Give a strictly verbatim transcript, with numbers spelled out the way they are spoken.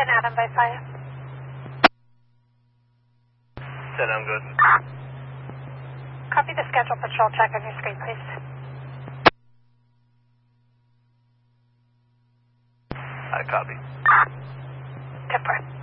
ten Adam by fire. ten, I'm good. Copy the schedule patrol check on your screen, please. I copy. ten four.